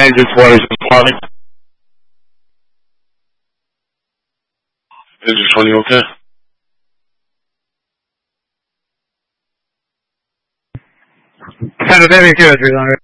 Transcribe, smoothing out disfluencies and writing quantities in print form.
Engine 20 is plumbing. Engine 20, okay? Center 32 at 300.